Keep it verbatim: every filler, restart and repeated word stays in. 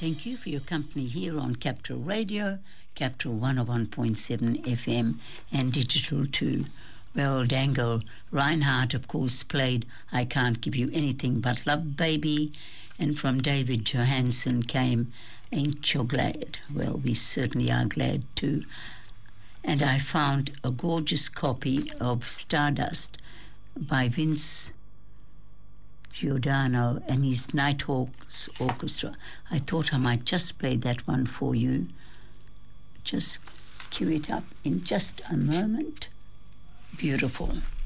Thank you for your company here on Capital Radio, Capital one oh one point seven F M and Digital too. Well, Dangle Reinhardt, of course, played I Can't Give You Anything But Love, Baby, and from David Johansen came Ain't You Glad? Well, we certainly are glad too. And I found a gorgeous copy of Stardust by Vince Giordano and his Nighthawks Orchestra. I thought I might just play that one for you. Just cue it up in just a moment. Beautiful.